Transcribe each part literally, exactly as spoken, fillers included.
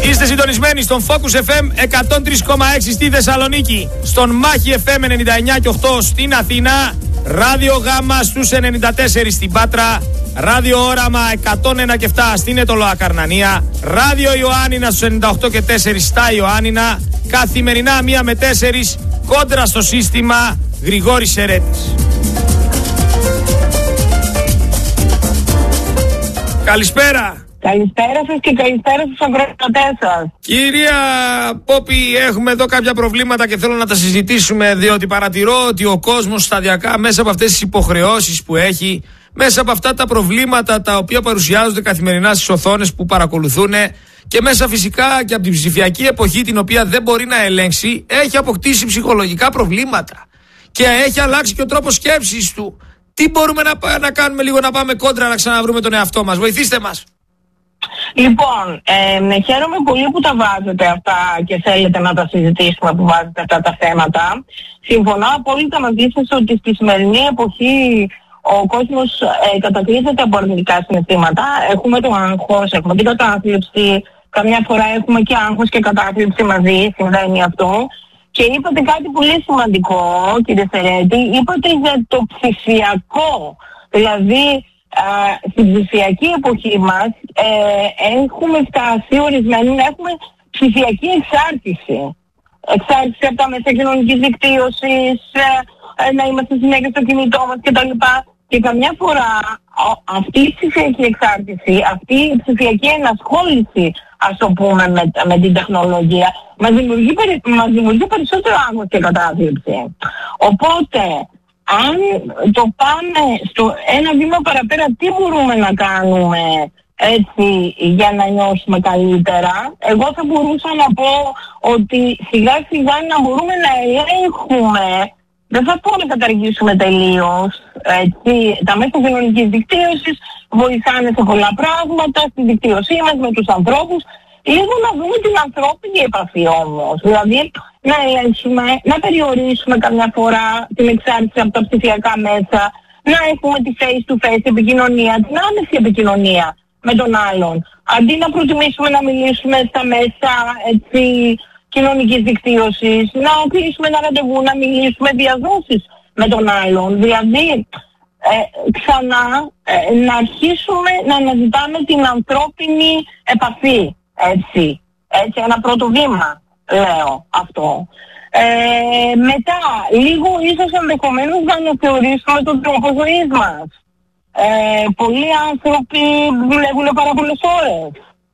Είστε συντονισμένοι στον Focus εφ εμ εκατόν τρία κόμμα έξι στη Θεσσαλονίκη, στον Μάχη εφ εμ ενενήντα εννιά κόμμα οκτώ στην Αθήνα, Ράδιο Γάμα στους ενενήντα τέσσερα στην Πάτρα, Ράδιο Όραμα εκατόν ένα κόμμα επτά στην Ετωλοά Καρνανία, Ράδιο Ιωάννινα στους ενενήντα οκτώ κόμμα τέσσερα στα Ιωάννινα, καθημερινά μία με τέσσερα κόντρα στο σύστημα Γρηγόρης Σερέτης. Καλησπέρα. Καλησπέρα σας και καλησπέρα στους ακροατές σας. Κυρία Πόπη, έχουμε εδώ κάποια προβλήματα και θέλω να τα συζητήσουμε, διότι παρατηρώ ότι ο κόσμος σταδιακά μέσα από αυτές τις υποχρεώσεις που έχει, μέσα από αυτά τα προβλήματα τα οποία παρουσιάζονται καθημερινά στις οθόνες που παρακολουθούν και μέσα φυσικά και από την ψηφιακή εποχή την οποία δεν μπορεί να ελέγξει, έχει αποκτήσει ψυχολογικά προβλήματα και έχει αλλάξει και ο τρόπος σκέψης του. Τι μπορούμε να, να κάνουμε λίγο να πάμε κόντρα, να ξαναβρούμε τον εαυτό μας? Βοηθήστε μας. Λοιπόν, ε, χαίρομαι πολύ που τα βάζετε αυτά και θέλετε να τα συζητήσουμε, που βάζετε αυτά τα θέματα. Συμφωνώ απόλυτα μαζί σας ότι στη σημερινή εποχή ο κόσμος ε, κατακρίζεται από αρνητικά συναισθήματα. Έχουμε το άγχος, έχουμε την κατάθλιψη, καμιά φορά έχουμε και άγχος και κατάθλιψη μαζί, συμβαίνει αυτό. Και είπατε κάτι πολύ σημαντικό, κύριε Σερέτη, είπατε για το ψηφιακό. Δηλαδή, α, στην ψηφιακή εποχή μας ε, έχουμε φτάσει ορισμένοι να έχουμε ψηφιακή εξάρτηση. Εξάρτηση από τα μέσα κοινωνικής δικτύωσης, ε, ε, να είμαστε συνέχεια στο κινητό μας κτλ. Και καμιά φορά αυτή η ψηφιακή εξάρτηση, αυτή η ψηφιακή ενασχόληση, ας το πούμε, με, με την τεχνολογία, μας δημιουργεί, μας δημιουργεί περισσότερο άγχος και κατάθλιψη. Οπότε, αν το πάμε στο ένα βήμα παραπέρα, τι μπορούμε να κάνουμε έτσι για να νιώσουμε καλύτερα? Εγώ θα μπορούσα να πω ότι σιγά σιγά να μπορούμε να ελέγχουμε, δεν θα πω να καταργήσουμε τελείως, έτσι, τα μέσα κοινωνικής δικτύωσης βοηθάνε σε πολλά πράγματα, στη δικτύωσή μας με τους ανθρώπους. Λίγο να δούμε την ανθρώπινη επαφή όμως, δηλαδή να ελέγξουμε, να περιορίσουμε καμιά φορά την εξάρτηση από τα ψηφιακά μέσα, να έχουμε τη face to face επικοινωνία, την άμεση επικοινωνία με τον άλλον. Αντί να προτιμήσουμε να μιλήσουμε στα μέσα, έτσι, κοινωνικής δικτύωσης, να κλείσουμε ένα ραντεβού, να μιλήσουμε διαδόσεις με τον άλλον. Δηλαδή, ε, ξανά ε, να αρχίσουμε να αναζητάμε την ανθρώπινη επαφή. Έτσι, έτσι, ένα πρώτο βήμα, λέω αυτό. Ε, μετά, λίγο ίσως ενδεχομένως να αναθεωρήσουμε τον τρόπο ζωής μας. Ε, πολλοί άνθρωποι δουλεύουν πάρα πολλές ώρες.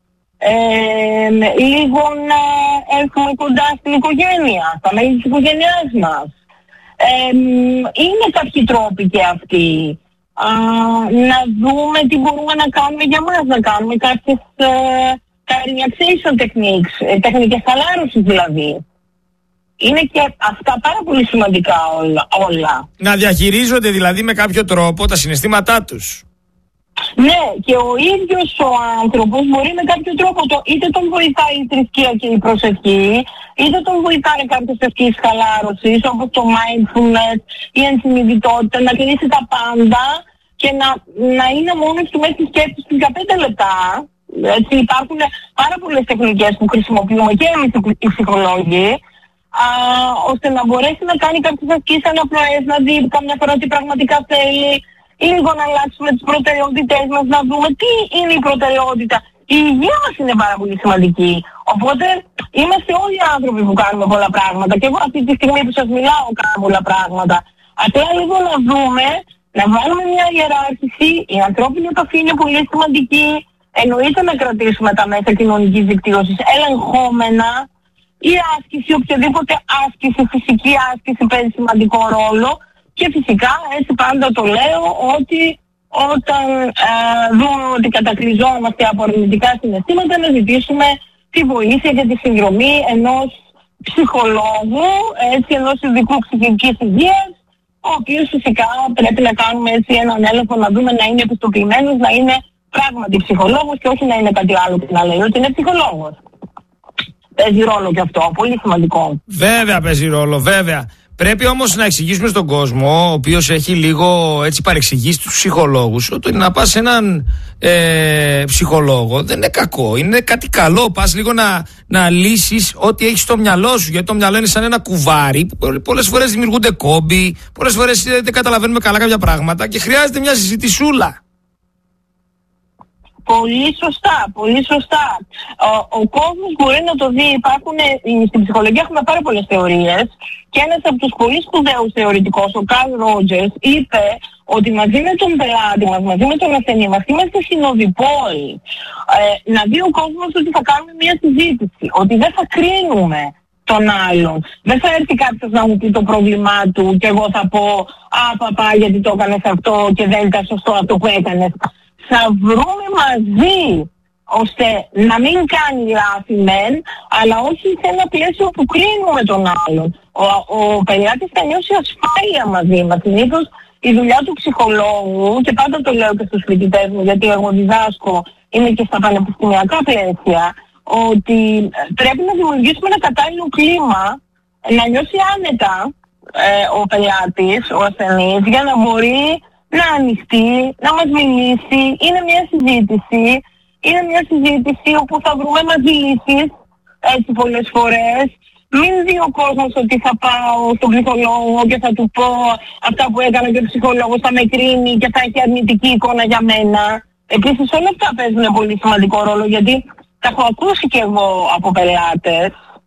Ε, λίγο να έρθουμε κοντά στην οικογένεια, στα μέλη της οικογένειάς μας. Ε, είναι κάποιοι τρόποι και αυτοί. Α, να δούμε τι μπορούμε να κάνουμε για μας, να κάνουμε κάποιες ε, relaxation techniques, ε, τεχνικές χαλάρωσης δηλαδή. Είναι και αυτά πάρα πολύ σημαντικά όλα, όλα. Να διαχειρίζονται δηλαδή με κάποιο τρόπο τα συναισθήματά τους. Ναι, και ο ίδιος ο άνθρωπος μπορεί με κάποιο τρόπο, το, είτε τον βοηθάει η θρησκεία και η προσευχή, είτε τον βοηθάει κάποιες ασκήσεις χαλάρωσης, όπως το mindfulness, η ενσυνειδητότητα, να κλείσει τα πάντα και να, να είναι μόνος του μέσα στη σκέψη του για πέντε λεπτά. Έτσι, υπάρχουν πάρα πολλές τεχνικές που χρησιμοποιούμε και εμείς οι ψυχολόγοι, α, ώστε να μπορέσει να κάνει κάποιες ασκήσεις αναπνοές, να δει καμιά φορά τι πραγματικά θέλει, λίγο να αλλάξουμε τις προτεραιότητες μας, να δούμε τι είναι η προτεραιότητα. Η υγεία μας είναι πάρα πολύ σημαντική. Οπότε είμαστε όλοι οι άνθρωποι που κάνουμε πολλά πράγματα. Και εγώ αυτή τη στιγμή που σας μιλάω κάνω πολλά πράγματα. Απλά λίγο να δούμε, να βάλουμε μια ιεράρχηση. Η ανθρώπινη επαφή είναι πολύ σημαντική. Εννοείται να κρατήσουμε τα μέσα κοινωνικής δικτύωσης ελεγχόμενα. Η άσκηση, οποιαδήποτε άσκηση, φυσική άσκηση παίζει σημαντικό ρόλο. Και φυσικά, έτσι πάντα το λέω, ότι όταν ε, δούμε ότι κατακλυζόμαστε από αρνητικά συναισθήματα, να ζητήσουμε τη βοήθεια και τη συνδρομή ενός ψυχολόγου, έτσι, ενός ειδικού ψυχικής υγείας, ο οποίος φυσικά πρέπει να κάνουμε έτσι έναν έλεγχο, να δούμε να είναι επιστοποιημένος, να είναι πράγματι ψυχολόγος και όχι να είναι κάτι άλλο και να λέει ότι είναι ψυχολόγος. Παίζει ρόλο και αυτό, πολύ σημαντικό. Βέβαια παίζει ρόλο, βέβαια. Πρέπει όμως να εξηγήσουμε στον κόσμο, ο οποίος έχει λίγο έτσι παρεξηγήσει τους ψυχολόγους, ότι να πας σε έναν ε, ψυχολόγο δεν είναι κακό, είναι κάτι καλό. Πας λίγο να, να λύσεις ό,τι έχεις στο μυαλό σου, γιατί το μυαλό είναι σαν ένα κουβάρι που πολλές φορές δημιουργούνται κόμποι, πολλές φορές δεν καταλαβαίνουμε καλά κάποια πράγματα και χρειάζεται μια συζητησούλα. Πολύ σωστά, πολύ σωστά. Ο, ο κόσμος μπορεί να το δει. Υπάρχουν, στην ψυχολογία έχουμε πάρα πολλές θεωρίες και ένας από τους πολύ σπουδαίους θεωρητικός, ο Καρλ Ρότζερς, είπε ότι μαζί με τον πελάτη μας, μαζί με τον ασθενή μας, είμαστε συνοδοιπόροι. Ε, να δει ο κόσμος ότι θα κάνουμε μια συζήτηση, ότι δεν θα κρίνουμε τον άλλον. Δεν θα έρθει κάποιος να μου πει το πρόβλημά του και εγώ θα πω «Α, παπά, γιατί το έκανες αυτό και δεν ήταν σωστό αυτό που έκανες». Θα βρούμε μαζί ώστε να μην κάνει λάθη μεν, αλλά όχι σε ένα πλαίσιο που κρίνουμε τον άλλον. Ο, ο πελάτης θα νιώσει ασφάλεια μαζί μας. Συνήθως η δουλειά του ψυχολόγου, και πάντα το λέω και στους φοιτητές μου, γιατί εγώ διδάσκω, είναι και στα πανεπιστημιακά πλαίσια, ότι πρέπει να δημιουργήσουμε ένα κατάλληλο κλίμα, να νιώσει άνετα ε, ο πελάτης, ο ασθενής, για να μπορεί να ανοιχτεί, να μας μιλήσει. Είναι μια συζήτηση, είναι μια συζήτηση όπου θα βρούμε μαζί λύσεις, έτσι πολλές φορές. Μην δει ο κόσμος ότι θα πάω στον ψυχολόγο και θα του πω αυτά που έκανα και ο ψυχολόγος θα με κρίνει και θα έχει αρνητική εικόνα για μένα. Επίσης όλα αυτά παίζουν πολύ σημαντικό ρόλο, γιατί τα έχω ακούσει και εγώ από πελάτες,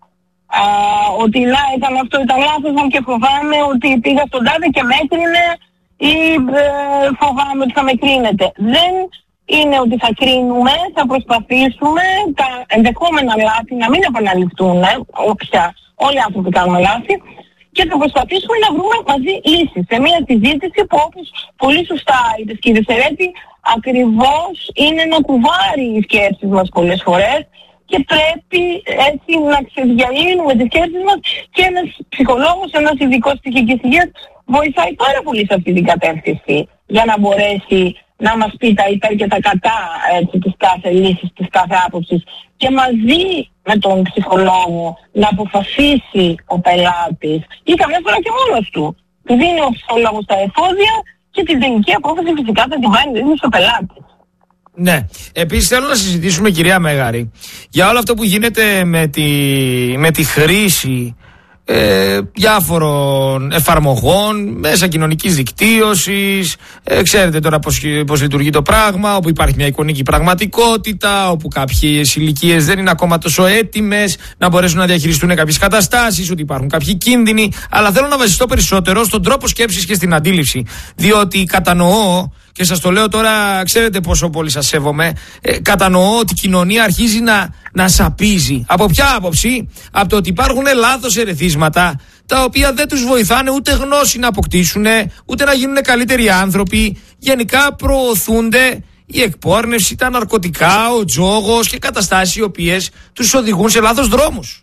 α, ότι να έκανε αυτό, ήταν λάθος μου και φοβάμαι ότι πήγα στον τάδε και με έκρινε, ή ε, φοβάμαι ότι θα με κρίνετε. Δεν είναι ότι θα κρίνουμε, θα προσπαθήσουμε τα ενδεχόμενα λάθη να μην επαναληφθούν, όποια, όλοι οι άνθρωποι κάνουμε λάθη, και θα προσπαθήσουμε να βρούμε μαζί λύσεις σε μια συζήτηση που, όπως πολύ σωστά είπες κύριε Σερέτη, ακριβώς είναι ένα κουβάρι οι σκέψεις μας πολλές φορές και πρέπει έτσι να ξεδιαλύνουμε τις σκέψεις μας, και ένας ψυχολόγος, ένας ειδικός ψυχικής υγείας βοηθάει πάρα πολύ σε αυτή την κατεύθυνση για να μπορέσει να μας πει τα υπέρ και τα κατά, έτσι, της κάθε λύσης, της κάθε άποψης, και μαζί με τον ψυχολόγο να αποφασίσει ο πελάτης, ή καμιά φορά και μόνος του. Του δίνει ο ψυχολόγος τα εφόδια και την τελική απόφαση φυσικά θα την πάρει στο πελάτη. Ναι. Επίσης θέλω να συζητήσουμε, κυρία Μέγαρη, για όλο αυτό που γίνεται με τη, με τη χρήση Ε, διάφορων εφαρμογών μέσα κοινωνικής δικτύωσης. ε, Ξέρετε τώρα πως, πως λειτουργεί το πράγμα, όπου υπάρχει μια εικονική πραγματικότητα, όπου κάποιες ηλικίες δεν είναι ακόμα τόσο έτοιμες να μπορέσουν να διαχειριστούν κάποιες καταστάσεις, ότι υπάρχουν κάποιοι κίνδυνοι. Αλλά θέλω να βασιστώ περισσότερο στον τρόπο σκέψης και στην αντίληψη, διότι κατανοώ, και σας το λέω τώρα, ξέρετε πόσο πολύ σας σέβομαι, ε, κατανοώ ότι η κοινωνία αρχίζει να, να σαπίζει. Από ποια άποψη? Από το ότι υπάρχουν λάθος ερεθίσματα, τα οποία δεν τους βοηθάνε ούτε γνώση να αποκτήσουν, ούτε να γίνουν καλύτεροι άνθρωποι. Γενικά προωθούνται η εκπόρνευση, τα ναρκωτικά, ο τζόγος και καταστάσεις οι οποίες τους οδηγούν σε λάθος δρόμους.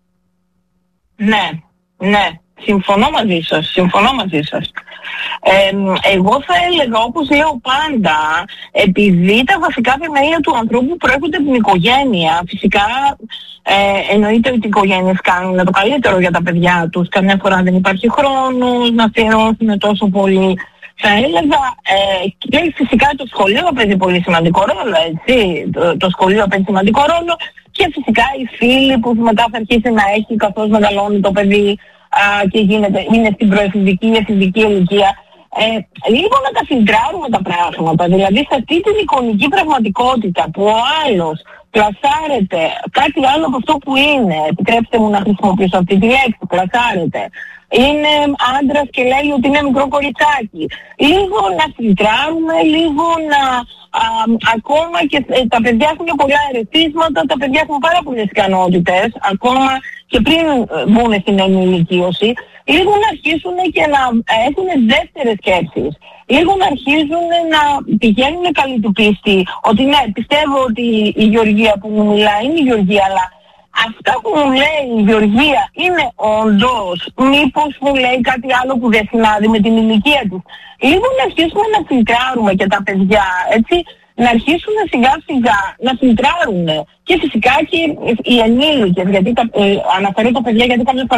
Ναι, ναι. Συμφωνώ μαζί σας, συμφωνώ μαζί σας. Ε, εγώ θα έλεγα, όπως λέω πάντα, επειδή τα βασικά θεμέλια του ανθρώπου προέρχονται από την οικογένεια, φυσικά ε, εννοείται ότι οι οικογένειες κάνουν το καλύτερο για τα παιδιά τους. Καμιά φορά δεν υπάρχει χρόνος να αφιερώσουν τόσο πολύ. Θα έλεγα, ε, και φυσικά το σχολείο παίζει πολύ σημαντικό ρόλο, έτσι. Το, το σχολείο παίζει σημαντικό ρόλο, και φυσικά οι φίλοι που μετά θα αρχίσει να έχει καθώς μεγαλώνει το παιδί α, και γίνεται, είναι στην προεφηβική ή εφηβική ηλικία. Ε, λίγο να τα φιλτράρουμε τα πράγματα, δηλαδή σε αυτή την εικονική πραγματικότητα που ο άλλος πλασάρεται κάτι άλλο από αυτό που είναι, επιτρέψτε μου να χρησιμοποιήσω αυτή τη λέξη, πλασάρεται, είναι άντρας και λέει ότι είναι μικρό κοριτσάκι, λίγο να φιλτράρουμε, λίγο να α, ακόμα και ε, τα παιδιά έχουν πολλά ερεθίσματα, τα παιδιά έχουν πάρα πολλές ικανότητες, ακόμα και πριν μπουν στην ενηλικίωση, λίγο να αρχίσουν και να έχουν δεύτερες σκέψεις. Λίγο να αρχίζουν να πηγαίνουν καλή του πίστη. Ότι ναι, πιστεύω ότι η Γεωργία που μου μιλάει είναι η Γεωργία, αλλά αυτά που μου λέει η Γεωργία είναι όντως, μήπως μου λέει κάτι άλλο που δεν συνάδει με την ηλικία της. Λίγο να αρχίσουμε να φιλτράρουμε και τα παιδιά, έτσι, να αρχίσουν σιγά σιγά να φιλτράρουν. Και φυσικά και οι ενήλικες, γιατί τα, ε, αναφέρω τα παιδιά γιατί κάποια φορά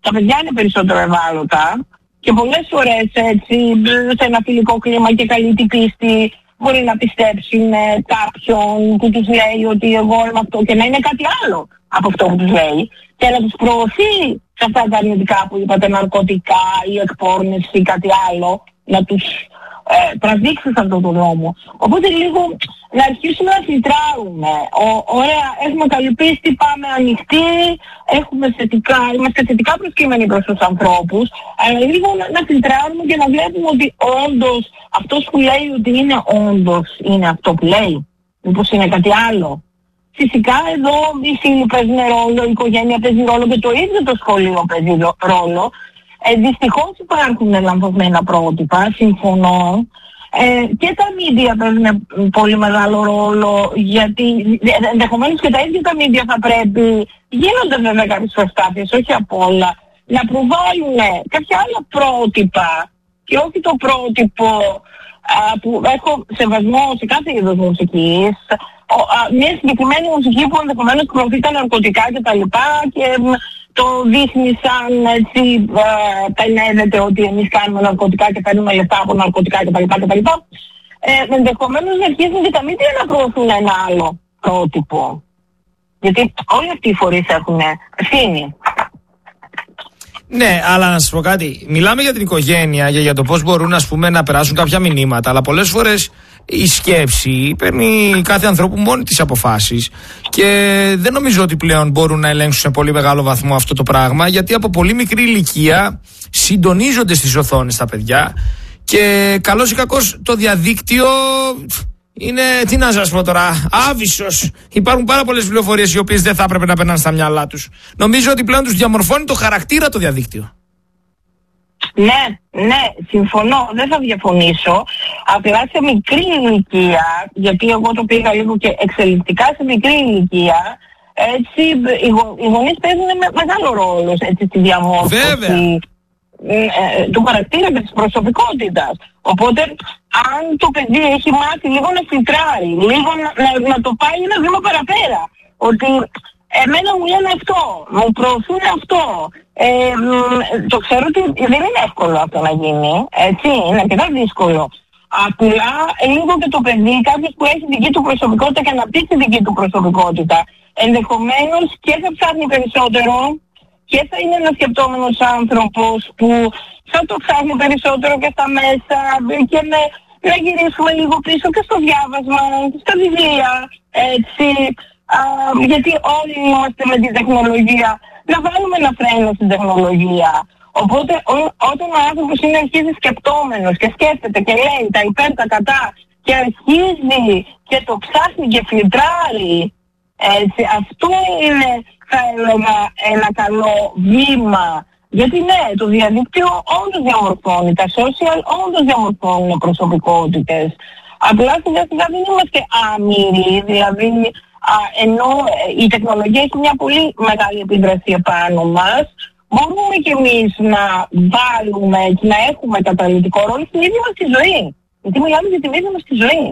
τα παιδιά είναι περισσότερο ευάλωτα και πολλές φορές έτσι, σε ένα φιλικό κλίμα και καλή την πίστη, μπορεί να πιστέψουν κάποιον που τους λέει ότι εγώ είμαι αυτό και να είναι κάτι άλλο από αυτό που τους λέει και να τους προωθεί σε αυτά τα αρνητικά που είπατε, ναρκωτικά ή εκπόρνευση ή κάτι άλλο, να τους ε, τραβήξει σε αυτόν τον δρόμο. Οπότε λίγο να αρχίσουμε να φιλτράρουμε. Ο, ωραία, έχουμε καλή πίστη, πάμε ανοιχτοί, έχουμε θετικά, είμαστε θετικά προσκύμενοι προς τους ανθρώπους, αλλά λίγο να, να φιλτράρουμε και να βλέπουμε ότι όντως αυτός που λέει ότι είναι όντως είναι αυτό που λέει, μήπως είναι κάτι άλλο. Φυσικά εδώ οι φίλοι παίζουν ρόλο, η οικογένεια παίζει ρόλο και το ίδιο το σχολείο παίζει ρόλο. Ε, δυστυχώς υπάρχουν λανθασμένα πρότυπα, συμφωνώ. Ε, και τα μίντια παίζουν πολύ μεγάλο ρόλο, γιατί ενδεχομένως και τα ίδια τα μίντια θα πρέπει, γίνονται βέβαια κάποιες προσπάθειες, όχι απ' όλα, να προβάλλουν κάποια άλλα πρότυπα και όχι το πρότυπο α, που έχω σεβασμό σε κάθε είδος μουσικής, ο, α, μια συγκεκριμένη μουσική που ενδεχομένως προωθεί τα ναρκωτικά και τα λοιπά και το δείχνει σαν έτσι ε, πενεύεται ότι εμείς κάνουμε ναρκωτικά και παίρνουμε λεφτά από ναρκωτικά κτλ. κτλ. Ε, ενδεχομένως να αρχίσουν και τα μίντια να προωθούν ένα άλλο πρότυπο. Γιατί όλοι αυτοί οι φορείς έχουν ευθύνη. Ναι, αλλά να σας πω κάτι. Μιλάμε για την οικογένεια, για, για το πώς μπορούν ας πούμε, να περάσουν κάποια μηνύματα, αλλά πολλές φορές η σκέψη παίρνει κάθε ανθρώπου μόνη τις αποφάσεις και δεν νομίζω ότι πλέον μπορούν να ελέγξουν σε πολύ μεγάλο βαθμό αυτό το πράγμα, γιατί από πολύ μικρή ηλικία συντονίζονται στις οθόνες τα παιδιά και καλώς ή κακώς το διαδίκτυο είναι, τι να σας πω τώρα, άβυσσος. Υπάρχουν πάρα πολλές πληροφορίες οι οποίες δεν θα έπρεπε να περνάνε στα μυαλά τους. Νομίζω ότι πλέον τους διαμορφώνει το χαρακτήρα το διαδίκτυο. Ναι, ναι, συμφωνώ, δεν θα διαφωνήσω. Απλά σε μικρή ηλικία, γιατί εγώ το πήγα λίγο και εξελικτικά σε μικρή ηλικία, έτσι οι, γο, οι γονείς παίζουν με μεγάλο ρόλο έτσι, στη διαμόρφωση ε, του χαρακτήρα και της προσωπικότητας. Οπότε, αν το παιδί έχει μάθει λίγο να φιλτράρει, λίγο να, να, να το πάει ένα βήμα παραπέρα, ότι εμένα μου λένε αυτό, μου προωθούν αυτό. Ε, το ξέρω ότι δεν είναι εύκολο αυτό να γίνει, έτσι, είναι αρκετά δύσκολο. Απλά λίγο και το παιδί, κάποιος που έχει δική του προσωπικότητα και αναπτύσσει δική του προσωπικότητα, ενδεχομένως και θα ψάχνει περισσότερο και θα είναι ένας σκεπτόμενος άνθρωπος που θα το ψάχνει περισσότερο και στα μέσα και με, να γυρίσουμε λίγο πίσω και στο διάβασμα, στα βιβλία, έτσι. Α, γιατί όλοι είμαστε με την τεχνολογία, να βάλουμε ένα φρένο στην τεχνολογία. Οπότε ό, όταν ο άνθρωπος είναι αρχίζει σκεπτόμενος και σκέφτεται και λέει τα υπέρ, τα κατά και αρχίζει και το ψάχνει και φιλτράρει, έτσι, αυτό είναι θα έλεγα ένα καλό βήμα. Γιατί ναι, το διαδίκτυο όντως διαμορφώνει, τα social όντως διαμορφώνουν προσωπικότητες. Απλά σιγά σιγά δεν είμαστε άμυροι, δηλαδή α, ενώ η τεχνολογία έχει μια πολύ μεγάλη επίδραση επάνω μας, μπορούμε κι εμείς να βάλουμε και να έχουμε καταλυτικό ρόλο στην ίδια μας τη ζωή. Γιατί μιλάμε για την ίδια μας τη ζωή.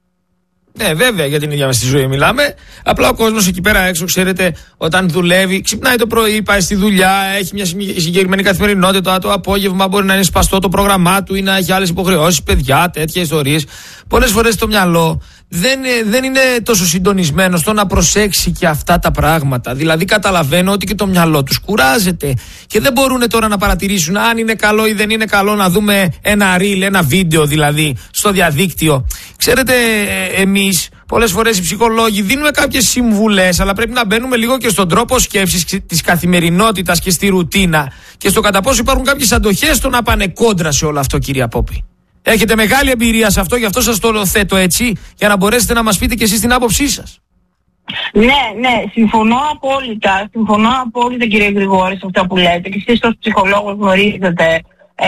Ναι, βέβαια, για την ίδια μας τη ζωή μιλάμε. Απλά ο κόσμος εκεί πέρα έξω, ξέρετε, όταν δουλεύει, ξυπνάει το πρωί, πάει στη δουλειά, έχει μια συγκεκριμένη καθημερινότητα. Το απόγευμα μπορεί να είναι σπαστό το πρόγραμμά του ή να έχει άλλες υποχρεώσεις, παιδιά, τέτοιες ιστορίες. Πολλές φορές το μυαλό δεν, δεν είναι τόσο συντονισμένο στο να προσέξει και αυτά τα πράγματα. Δηλαδή, καταλαβαίνω ότι και το μυαλό τους κουράζεται και δεν μπορούν τώρα να παρατηρήσουν αν είναι καλό ή δεν είναι καλό να δούμε ένα reel, ένα βίντεο δηλαδή στο διαδίκτυο. Ξέρετε, εμείς πολλές φορές οι ψυχολόγοι δίνουμε κάποιες συμβουλές, αλλά πρέπει να μπαίνουμε λίγο και στον τρόπο σκέψης της καθημερινότητας και στη ρουτίνα και στο κατά πόσο υπάρχουν κάποιες αντοχές στο να πάνε κόντρα σε όλο αυτό, κυρία Πόπη. Έχετε μεγάλη εμπειρία σε αυτό, γι' αυτό σας το θέτω έτσι, για να μπορέσετε να μας πείτε και εσείς την άποψή σας. Ναι, ναι, συμφωνώ απόλυτα, συμφωνώ απόλυτα κύριε Γρηγόρη σε αυτά που λέτε και εσείς ως ψυχολόγος γνωρίζετε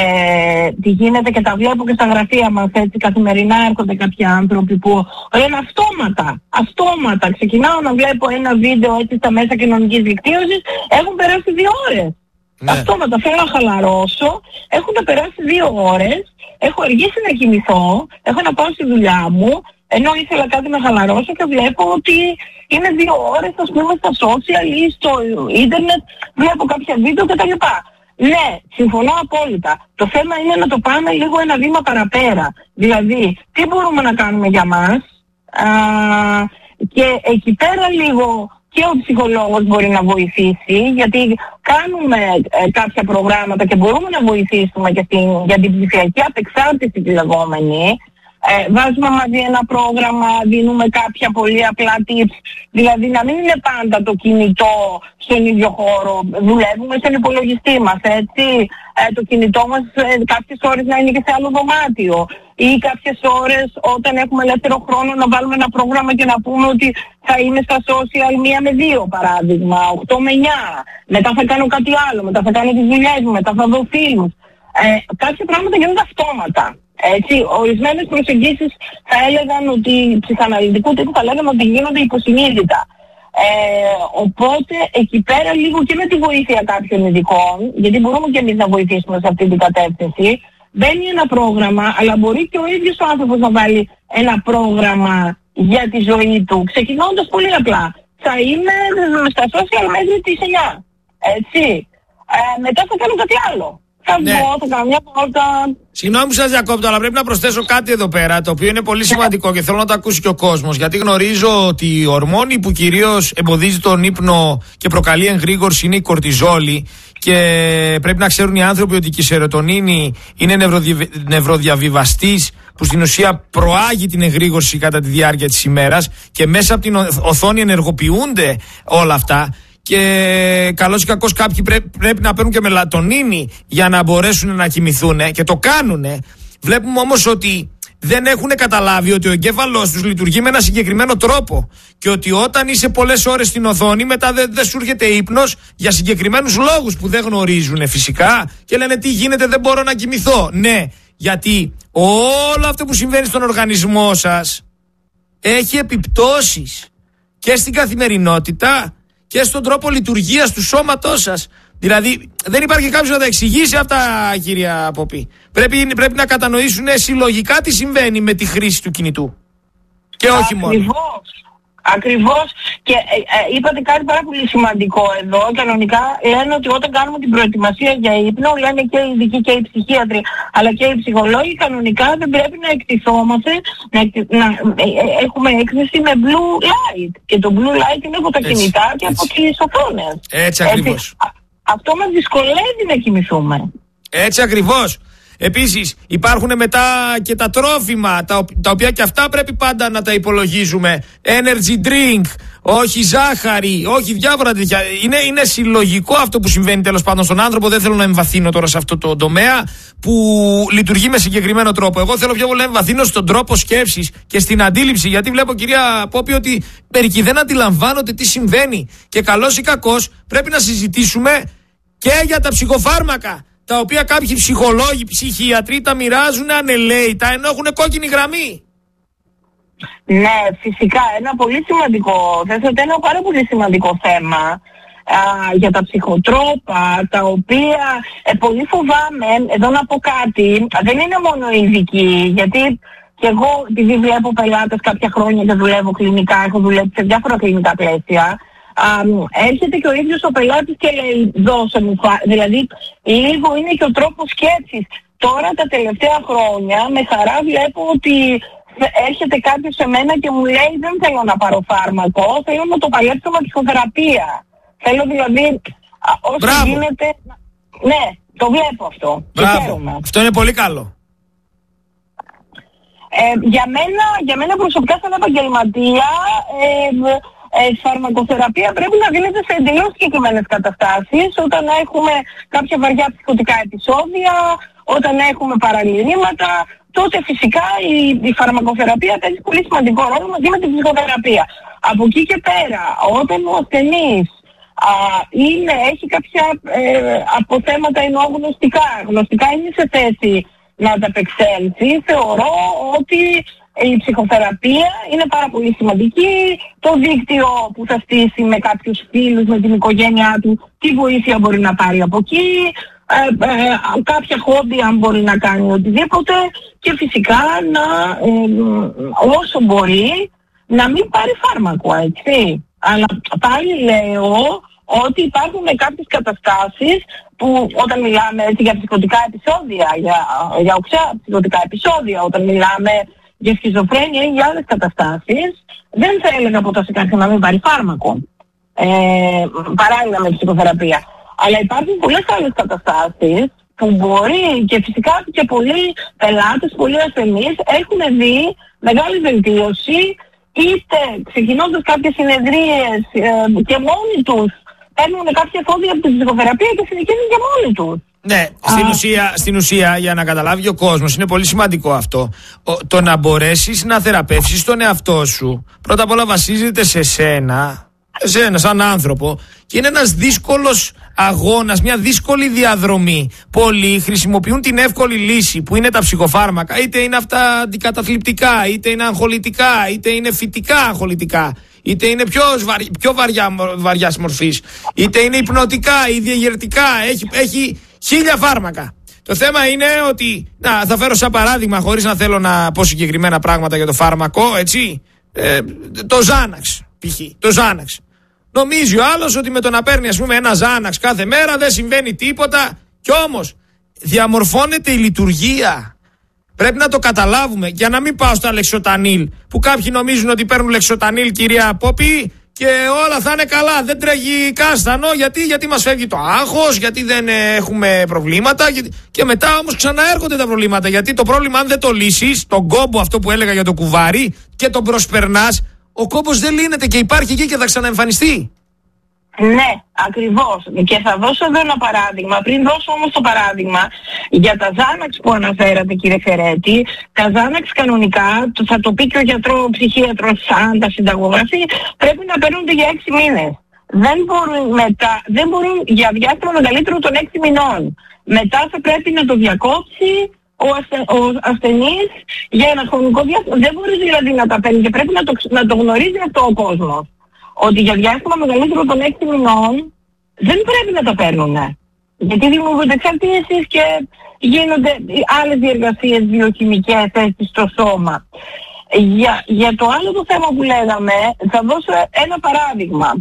ε, τι γίνεται και τα βλέπω και στα γραφεία μας έτσι καθημερινά έρχονται κάποιοι άνθρωποι που λένε αυτόματα, αυτόματα, ξεκινάω να βλέπω ένα βίντεο έτσι στα μέσα κοινωνικής δικτύωσης, έχουν περάσει δύο ώρες. Ναι. Αυτόματα θέλω να χαλαρώσω, έχουν περάσει δύο ώρες, έχω αργήσει να κοιμηθώ, έχω να πάω στη δουλειά μου, ενώ ήθελα κάτι να χαλαρώσω και βλέπω ότι είναι δύο ώρες ας πούμε στα social ή στο ίντερνετ, βλέπω κάποια βίντεο κτλ. Ναι, συμφωνώ απόλυτα. Το θέμα είναι να το πάμε λίγο ένα βήμα παραπέρα. Δηλαδή, τι μπορούμε να κάνουμε για μας, α, και εκεί πέρα λίγο και ο ψυχολόγος μπορεί να βοηθήσει, γιατί κάνουμε ε, κάποια προγράμματα και μπορούμε να βοηθήσουμε και στην, για την ψηφιακή απεξάρτηση τη λεγόμενη. Ε, βάζουμε μαζί ένα πρόγραμμα, δίνουμε κάποια πολύ απλά tips, δηλαδή να μην είναι πάντα το κινητό στον ίδιο χώρο, δουλεύουμε στον υπολογιστή μας, έτσι, ε, το κινητό μας ε, κάποιες ώρες να είναι και σε άλλο δωμάτιο ή κάποιες ώρες όταν έχουμε ελεύθερο χρόνο να βάλουμε ένα πρόγραμμα και να πούμε ότι θα είμαι στα social μία με δύο παράδειγμα, οκτώ με εννιά, μετά θα κάνω κάτι άλλο, μετά θα κάνω τις δουλειές μου, μετά θα δω φίλους. Ε, κάποια πράγματα γίνονται αυτόματα. Έτσι, ορισμένες προσεγγίσεις θα έλεγαν ότι ψυχαναλυτικού τύπου θα λέγανε ότι γίνονται υποσυνείδητα. Ε, οπότε εκεί πέρα λίγο και με τη βοήθεια κάποιων ειδικών, γιατί μπορούμε και εμείς να βοηθήσουμε σε αυτή την κατεύθυνση, μπαίνει ένα πρόγραμμα, αλλά μπορεί και ο ίδιος ο άνθρωπος να βάλει ένα πρόγραμμα για τη ζωή του, ξεκινώντας πολύ απλά. Θα είμαι στα social μέχρι τις εννιά. Έτσι. Ε, μετά θα κάνω κάτι άλλο. Θα ναι. βγω, θα κάνω μια πόρτα. Συγγνώμη που σας διακόπτω, αλλά πρέπει να προσθέσω κάτι εδώ πέρα, το οποίο είναι πολύ σημαντικό και θέλω να το ακούσει και ο κόσμος. Γιατί γνωρίζω ότι η ορμόνη που κυρίως εμποδίζει τον ύπνο και προκαλεί εγρήγορση είναι η κορτιζόλη. Και πρέπει να ξέρουν οι άνθρωποι ότι η σερωτονίνη είναι νευροδι... νευροδιαβιβαστής που στην ουσία προάγει την εγρήγορση κατά τη διάρκεια της ημέρας και μέσα από την οθόνη ενεργοποιούνται όλα αυτά. Και καλώς ή κακώς κάποιοι πρέπει, πρέπει να παίρνουν και μελατονίνη για να μπορέσουν να κοιμηθούν και το κάνουν. Βλέπουμε όμως ότι δεν έχουν καταλάβει ότι ο εγκέφαλός τους λειτουργεί με ένα συγκεκριμένο τρόπο και ότι όταν είσαι πολλές ώρες στην οθόνη μετά δεν δε σου έρχεται ύπνος για συγκεκριμένους λόγους που δεν γνωρίζουν φυσικά και λένε τι γίνεται, δεν μπορώ να κοιμηθώ. Ναι, γιατί όλο αυτό που συμβαίνει στον οργανισμό σας έχει επιπτώσεις και στην καθημερινότητα και στον τρόπο λειτουργίας του σώματός σας. Δηλαδή δεν υπάρχει κάποιος να τα εξηγήσει αυτά, κυρία Ποπή. Πρέπει, πρέπει να κατανοήσουν συλλογικά τι συμβαίνει με τη χρήση του κινητού. Και όχι μόνο. Ακριβώς. Ακριβώς. Και ε, ε, είπατε κάτι πάρα πολύ σημαντικό εδώ. Κανονικά λένε ότι όταν κάνουμε την προετοιμασία για ύπνο, λένε και οι ειδικοί και οι ψυχίατροι, αλλά και οι ψυχολόγοι, κανονικά δεν πρέπει να εκτιθόμαστε, να, να ε, ε, έχουμε έκθεση με blue light. Και το blue light είναι από τα έτσι, κινητά και έτσι. Από τις οθόνες. Έτσι ακριβώς. Έτσι, α, αυτό μας δυσκολεύει να κοιμηθούμε. Έτσι ακριβώς. Επίσης υπάρχουν μετά και τα τρόφιμα, τα, τα οποία και αυτά πρέπει πάντα να τα υπολογίζουμε. Energy drink, όχι ζάχαρη, όχι διάφορα τέτοια. Είναι, είναι συλλογικό αυτό που συμβαίνει τέλος πάντων στον άνθρωπο. Δεν θέλω να εμβαθύνω τώρα σε αυτό το τομέα που λειτουργεί με συγκεκριμένο τρόπο. Εγώ θέλω πιο πολύ να εμβαθύνω στον τρόπο σκέψης και στην αντίληψη. Γιατί βλέπω, κυρία Πόπη, ότι μερικοί δεν αντιλαμβάνονται τι συμβαίνει. Και καλώς ή κακώς πρέπει να συζητήσουμε και για τα ψυχοφάρμακα, τα οποία κάποιοι ψυχολόγοι, ψυχίατροι τα μοιράζουν ανελαίητα ενώ έχουν κόκκινη γραμμή. Ναι, φυσικά. Ένα πολύ σημαντικό, θέσατε ένα πάρα πολύ σημαντικό θέμα α, για τα ψυχοτρόπα, τα οποία ε, πολύ φοβάμαι, εδώ να πω κάτι, δεν είναι μόνο οι ειδικοί, γιατί και εγώ επειδή βλέπω πελάτες κάποια χρόνια και δουλεύω κλινικά, έχω δουλέψει σε διάφορα κλινικά πλαίσια, Um, έρχεται και ο ίδιος ο πελάτης και λέει δώσε μου, δηλαδή λίγο είναι και ο τρόπος σκέψης. Τώρα τα τελευταία χρόνια με χαρά βλέπω ότι έρχεται κάποιος σε μένα και μου λέει δεν θέλω να πάρω φάρμακο, θέλω να το παλέψω με ψυχοθεραπεία. Θέλω δηλαδή όσο Μπράβο. γίνεται. Ναι, το βλέπω αυτό. Μπράβο. Αυτό είναι πολύ καλό. Ε, για, μένα, για μένα προσωπικά σαν επαγγελματία ε, Ε, φαρμακοθεραπεία πρέπει να δίνεται σε εντελώς συγκεκριμένες καταστάσεις, όταν έχουμε κάποια βαριά ψυχωτικά επεισόδια, όταν έχουμε παραλυρήματα, τότε φυσικά η, η φαρμακοθεραπεία παίζει πολύ σημαντικό ρόλο μαζί με την ψυχοθεραπεία. Από εκεί και πέρα, όταν ο ασθενής α, είναι, έχει κάποια ε, αποθέματα εννοώ γνωστικά, γνωστικά είναι σε θέση να ανταπεξέλθει, θεωρώ ότι η ψυχοθεραπεία είναι πάρα πολύ σημαντική. Το δίκτυο που θα στήσει με κάποιους φίλους, με την οικογένειά του, τι βοήθεια μπορεί να πάρει από εκεί, ε, ε, κάποια χόμπι αν μπορεί να κάνει οτιδήποτε και φυσικά να, ε, όσο μπορεί να μην πάρει φάρμακο, έτσι. Αλλά πάλι λέω ότι υπάρχουν κάποιες καταστάσεις που όταν μιλάμε έτσι, για ψυχωτικά επεισόδια, για, για οξά ψυχωτικά επεισόδια, όταν μιλάμε για σχιζοφρένεια ή για άλλες καταστάσεις, δεν θα έλεγα ποτέ σε κάποιον να μην πάρει φάρμακο, ε, παράλληλα με ψυχοθεραπεία. Αλλά υπάρχουν πολλές άλλες καταστάσεις που μπορεί και φυσικά και πολλοί πελάτες, πολλοί ασθενείς έχουν δει μεγάλη βελτίωση, είτε ξεκινώντας κάποιες συνεδρίες ε, και μόνοι τους παίρνουν κάποια εφόδια από την ψυχοθεραπεία και συνεχίζουν και μόνοι τους. Ναι, στην ουσία, στην ουσία, για να καταλάβει ο κόσμος, είναι πολύ σημαντικό αυτό. Ο, το να μπορέσεις να θεραπεύσεις τον εαυτό σου, πρώτα απ' όλα βασίζεται σε σένα, εσένα σαν άνθρωπο, και είναι ένας δύσκολος αγώνας, μια δύσκολη διαδρομή. Πολλοί χρησιμοποιούν την εύκολη λύση που είναι τα ψυχοφάρμακα, είτε είναι αυτά αντικαταθλιπτικά, είτε είναι αγχολητικά, είτε είναι φυτικά αγχολητικά, είτε είναι πιο, βαριά, πιο βαριά, βαριάς μορφής, είτε είναι υπνοτικά ή διαγερτικά, έχει, έχει χίλια φάρμακα. Το θέμα είναι ότι, να, θα φέρω σαν παράδειγμα, χωρίς να θέλω να πω συγκεκριμένα πράγματα για το φάρμακο, έτσι, ε, το Xanax, π.χ. το Xanax. Νομίζει ο άλλος ότι με το να παίρνει, ας πούμε, ένα Xanax κάθε μέρα δεν συμβαίνει τίποτα, κι όμως διαμορφώνεται η λειτουργία. Πρέπει να το καταλάβουμε, για να μην πάω στα λεξοτανίλ, που κάποιοι νομίζουν ότι παίρνουν λεξοτανίλ, κυρία Πόπη, και όλα θα είναι καλά, δεν τρέχει κάστανο. Γιατί, γιατί μας φεύγει το άγχος, γιατί δεν έχουμε προβλήματα. Γιατί... Και μετά όμως ξαναέρχονται τα προβλήματα. Γιατί το πρόβλημα, αν δεν το λύσεις, τον κόμπο αυτό που έλεγα για το κουβάρι, και τον προσπερνάς, ο κόμπος δεν λύνεται και υπάρχει εκεί και θα ξαναεμφανιστεί. Ναι, ακριβώς. Και θα δώσω εδώ ένα παράδειγμα. Πριν δώσω όμως το παράδειγμα για τα Xanax που αναφέρατε, κύριε Φερέτη, τα Xanax κανονικά, θα το πει και ο γιατρός, ο ψυχίατρος, σαν τα συνταγογραφεί, πρέπει να παίρνονται για έξι μήνες. Δεν μπορούν, μετά, δεν μπορούν για διάστημα μεγαλύτερο των έξι μηνών. Μετά θα πρέπει να το διακόψει ο, ασθε, ο ασθενής για ένα χρονικό διάστημα. Δεν μπορεί δηλαδή να τα παίρνει και πρέπει να το, να το γνωρίζει αυτό ο κόσμος. Ότι για διάστημα μεγαλύτερο των έξι μηνών δεν πρέπει να τα παίρνουν. Γιατί δημιουργούνται εξαρτήσεις και γίνονται άλλες διεργασίες βιοχημικές έτσι στο σώμα. Για, για το άλλο το θέμα που λέγαμε, θα δώσω ένα παράδειγμα.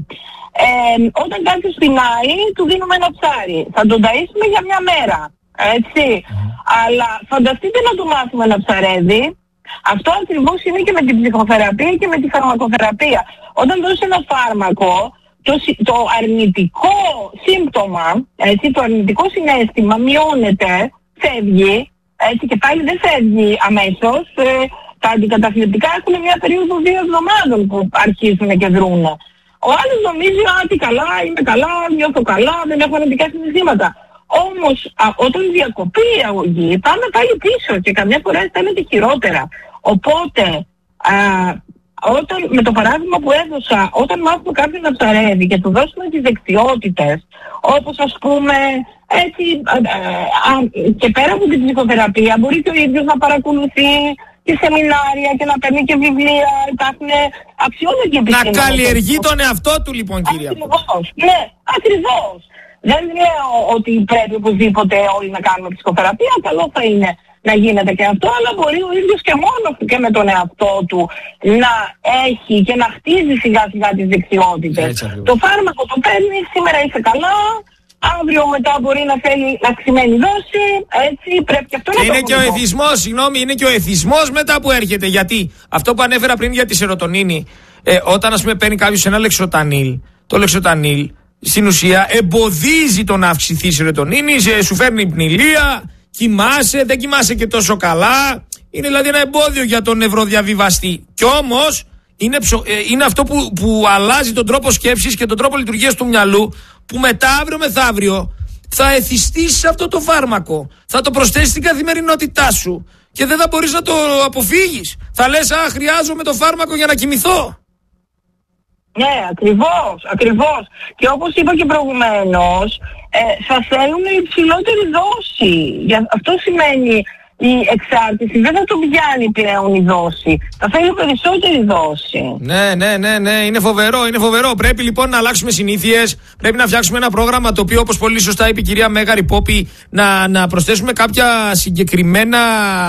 Ε, όταν κάποιος πεινάει, του δίνουμε ένα ψάρι. Θα τον ταΐσουμε για μια μέρα. Έτσι. Αλλά φανταστείτε να του μάθουμε να ψαρεύει. Αυτό ακριβώς είναι και με την ψυχοθεραπεία και με τη φαρμακοθεραπεία. Όταν δώσει ένα φάρμακο, το, το αρνητικό σύμπτωμα, έτσι, το αρνητικό συναίσθημα μειώνεται, φεύγει, έτσι, και πάλι δεν φεύγει αμέσως. Ε, τα αντικαταθλιπτικά έχουν μια περίοδο δύο εβδομάδων που αρχίζουν και δρούν. Ο άλλος νομίζει ότι καλά, είμαι καλά, νιώθω καλά, δεν έχω αρνητικά συναισθήματα. Όμως α, όταν διακοπεί η αγωγή πάμε πάλι πίσω και καμιά φορά αισθάνεται χειρότερα. Οπότε α, όταν, με το παράδειγμα που έδωσα, όταν μάθουμε κάποιον να ψαρεύει και του δώσουμε τις δεξιότητες, όπως ας πούμε έτσι, α, α, και πέρα από την ψυχοθεραπεία μπορεί και ο ίδιος να παρακολουθεί και σεμινάρια και να παίρνει και βιβλία, υπάρχουν αξιόλογοι επιστήμονες. Να καλλιεργεί τον εαυτό του λοιπόν, κυρία. Ακριβώς, ναι, ακριβώς. Δεν λέω ότι πρέπει οπωσδήποτε όλοι να κάνουμε ψυχοθεραπεία, καλό θα είναι να γίνεται και αυτό, αλλά μπορεί ο ίδιος και μόνος του και με τον εαυτό του να έχει και να χτίζει σιγά σιγά τις δεξιότητες. Το φάρμακο το παίρνει, σήμερα είσαι καλά, αύριο μετά μπορεί να θέλει αυξημένη δόση, έτσι πρέπει και αυτό και να το είναι και ο εθισμός, συγγνώμη, είναι και ο εθισμός μετά που έρχεται, γιατί αυτό που ανέφερα πριν για τη σερωτονίνη, ε, όταν ας πούμε παίρνει κάποιος ένα λεξοτανίλ, το λεξοτανίλ στην ουσία εμποδίζει το να αυξηθεί η σερωτονίνη, σου φέρνει πνηλία, κοιμάσαι, δεν κοιμάσαι και τόσο καλά. Είναι δηλαδή ένα εμπόδιο για τον νευροδιαβιβαστή. Κι όμως είναι, ψο, ε, είναι αυτό που, που αλλάζει τον τρόπο σκέψης και τον τρόπο λειτουργίας του μυαλού, που μετά αύριο μεθαύριο θα εθιστείς σε αυτό το φάρμακο. Θα το προσθέσεις στην καθημερινότητά σου και δεν θα μπορείς να το αποφύγεις. Θα λες, α, χρειάζομαι το φάρμακο για να κοιμηθώ. Ναι, ακριβώς, ακριβώς. Και όπως είπα και προηγουμένως, ε, θα θέλουν υψηλότερη δόση. Για, αυτό σημαίνει η εξάρτηση δεν θα τον πιάνει πλέον η δόση. Θα θέλει περισσότερη δόση. Ναι, ναι, ναι, ναι, είναι φοβερό, είναι φοβερό. Πρέπει λοιπόν να αλλάξουμε συνήθειες. Πρέπει να φτιάξουμε ένα πρόγραμμα το οποίο, όπως πολύ σωστά είπε η κυρία Μέγαρη Πόπη, να, να προσθέσουμε κάποια συγκεκριμένα,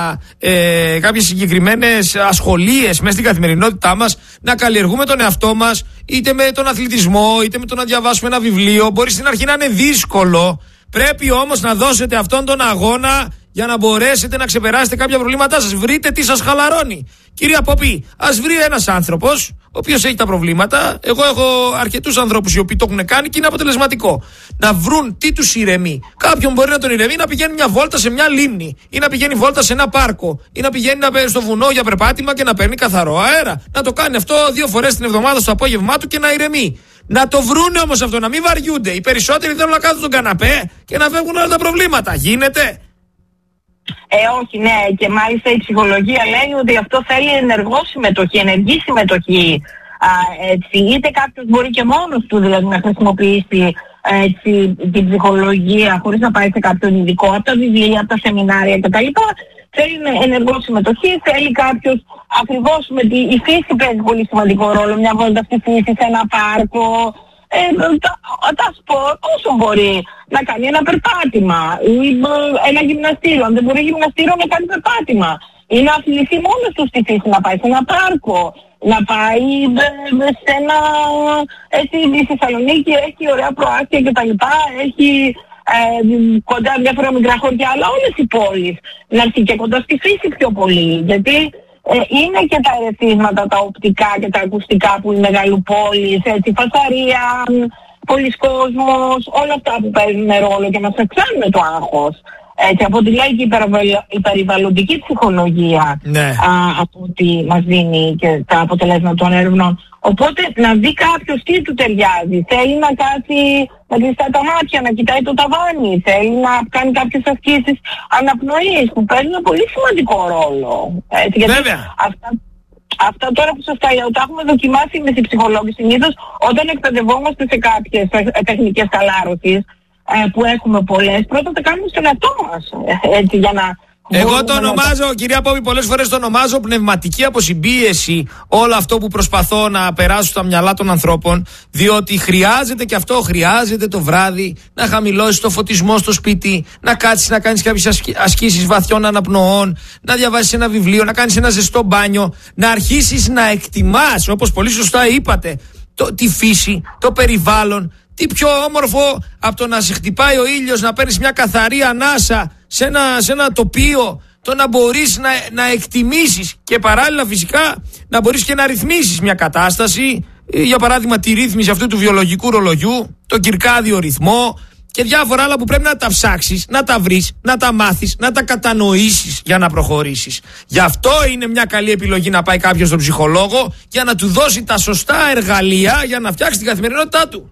ε, κάποιες συγκεκριμένες ασχολίες μέσα στην καθημερινότητά μας. Να καλλιεργούμε τον εαυτό μας, είτε με τον αθλητισμό, είτε με το να διαβάσουμε ένα βιβλίο. Μπορεί στην αρχή να είναι δύσκολο. Πρέπει όμως να δώσετε αυτόν τον αγώνα για να μπορέσετε να ξεπεράσετε κάποια προβλήματά σας. Βρείτε τι σας χαλαρώνει. Κυρία Πόπη, ας βρει ένας άνθρωπος ο οποίος έχει τα προβλήματα. Εγώ έχω αρκετούς ανθρώπους οι οποίοι το έχουν κάνει και είναι αποτελεσματικό. Να βρουν τι τους ηρεμεί. Κάποιον μπορεί να τον ηρεμεί να πηγαίνει μια βόλτα σε μια λίμνη, ή να πηγαίνει βόλτα σε ένα πάρκο, ή να πηγαίνει στο βουνό για περπάτημα και να παίρνει καθαρό αέρα. Να το κάνει αυτό δύο φορές την εβδομάδα στο απόγευμά του και να ηρεμεί. Να το βρούνε όμως αυτό, να μην βαριούνται. Οι περισσότεροι θέλουν να κάθουν στον καναπέ και να φεύγουν όλα τα προβλήματα. Γίνεται? Ε, όχι, ναι, και μάλιστα η ψυχολογία λέει ότι αυτό θέλει ενεργό συμμετοχή, ενεργή συμμετοχή. Α, έτσι, είτε κάποιος μπορεί και μόνος του δηλαδή να χρησιμοποιήσει έτσι, την ψυχολογία χωρίς να πάει σε κάποιον ειδικό, από τα βιβλία, από τα σεμινάρια κτλ. Θέλει ενεργό συμμετοχή, θέλει κάποιος ακριβώς με τη η φύση παίζει πολύ σημαντικό ρόλο, μια βόλτα στη φύση, σε ένα πάρκο. Ε, τα, τα σπορ, όσο μπορεί να κάνει ένα περπάτημα ή ένα γυμναστήριο. Αν δεν μπορεί γυμναστήριο, να κάνει περπάτημα ή να αθληθεί μόνος του στη φύση, να πάει σε ένα πάρκο, να πάει σε ένα, έτσι, στη Θεσσαλονίκη έχει ωραία προάστια και τα λοιπά, έχει ε, κοντά διάφορα μικρά χωριά, αλλά όλες οι πόλεις να έρθει και κοντά στη φύση πιο πολύ, γιατί Ε, είναι και τα ερεθίσματα, τα οπτικά και τα ακουστικά που είναι μεγαλοπόλεις, έτσι, φασαρία, πολλής κόσμος, όλα αυτά που παίζουν ρόλο και μας αυξάνουν το άγχος. Έτσι, από τη λέει και η περιβαλλοντική ψυχολογία, ναι. α, από ό,τι μας δίνει και τα αποτελέσματα των έρευνων. Οπότε να δει κάποιος τι του ταιριάζει. Θέλει να κάτσει να κλειστά τα μάτια, να κοιτάει το ταβάνι. Θέλει να κάνει κάποιες ασκήσεις αναπνοής που παίζουν πολύ σημαντικό ρόλο. Έτσι, γιατί αυτά, αυτά τώρα που σας τα λέω, τα έχουμε δοκιμάσει με τις ψυχολόγοι. Συνήθως όταν εκπαιδευόμαστε σε κάποιες τεχνικές χαλάρωσης, που έχουμε πολλές, πρώτα τα κάνουμε στον εαυτό μας, έτσι, για να... Εγώ το ονομάζω, να... κυρία Πόπη, πολλές φορές το ονομάζω πνευματική αποσυμπίεση, όλο αυτό που προσπαθώ να περάσω στα μυαλά των ανθρώπων, διότι χρειάζεται και αυτό, χρειάζεται το βράδυ να χαμηλώσεις το φωτισμό στο σπίτι, να κάτσεις να κάνεις κάποιες ασκήσεις βαθιών αναπνοών, να διαβάσεις ένα βιβλίο, να κάνεις ένα ζεστό μπάνιο, να αρχίσεις να εκτιμάς, όπως πολύ σωστά είπατε, το, τη φύση, το περιβάλλον. Τι πιο όμορφο από το να σε χτυπάει ο ήλιος, να παίρνεις μια καθαρή ανάσα σε ένα, σε ένα τοπίο, το να μπορείς να, να εκτιμήσεις και παράλληλα φυσικά να μπορείς και να ρυθμίσεις μια κατάσταση, για παράδειγμα τη ρύθμιση αυτού του βιολογικού ρολογιού, το κυρκάδιο ρυθμό και διάφορα άλλα που πρέπει να τα ψάξεις, να τα βρεις, να τα μάθεις, να τα κατανοήσεις για να προχωρήσεις. Γι' αυτό είναι μια καλή επιλογή να πάει κάποιος στον ψυχολόγο για να του δώσει τα σωστά εργαλεία για να φτιάξει την καθημερινότητά του.